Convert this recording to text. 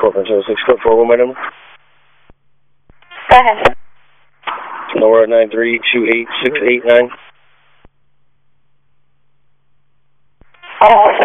Corporate 0644, what my number? Go ahead. Number 9328689.